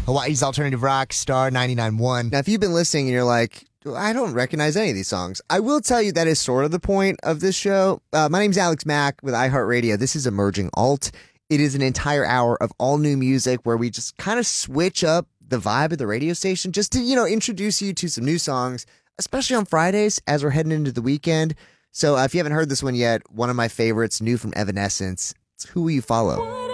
Hawaii's Alternative Rock, Star 99.1. Now, if you've been listening and you're like, I don't recognize any of these songs, I will tell you that is sort of the point of this show. My name's Alex Mack with iHeartRadio. This is Emerging Alt. It is an entire hour of all new music where we just kind of switch up the vibe of the radio station just to, introduce you to some new songs, especially on Fridays as we're heading into the weekend. So if you haven't heard this one yet, one of my favorites, new from Evanescence, it's Who Will You Follow?